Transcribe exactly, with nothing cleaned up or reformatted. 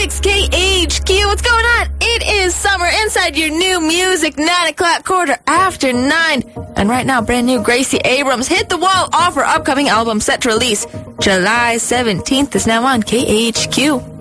six K H Q. What's going on? It is summer inside your new music, nine o'clock, quarter after nine. And right now, brand new Gracie Abrams Hit the Wall off her upcoming album set to release July seventeenth is now on K H Q.